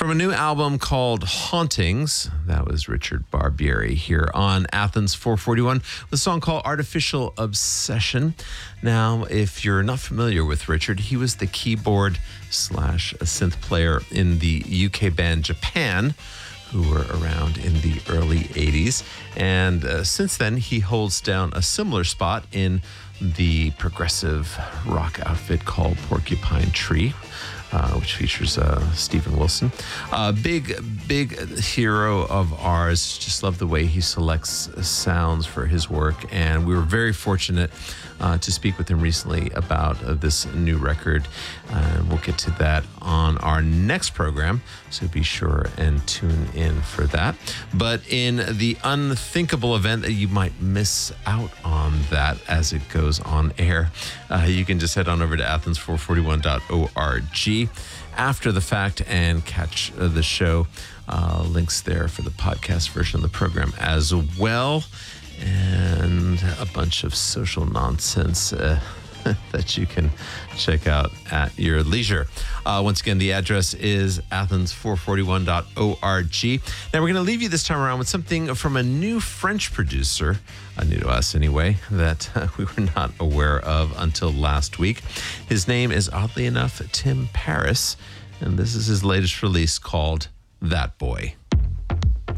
From a new album called Hauntings, that was Richard Barbieri here on Athens 441 with a song called Artificial Obsession. Now, if you're not familiar with Richard, he was the keyboard / synth player in the UK band Japan, who were around in the early 80s. And since then, he holds down a similar spot in the progressive rock outfit called Porcupine Tree, which features Steven Wilson. Big hero of ours. Just love the way he selects sounds for his work. And we were very fortunate to speak with him recently about this new record. We'll get to that on our next program, so be sure and tune in for that. But in the unthinkable event that you might miss out on that as it goes on air, you can just head on over to athens441.org after the fact and catch the show. Links there for the podcast version of the program as well, and a bunch of social nonsense that you can check out at your leisure. Once again, the address is athens441.org. Now, we're going to leave you this time around with something from a new French producer, new to us anyway, that we were not aware of until last week. His name is, oddly enough, Tim Paris, and this is his latest release called That Boy.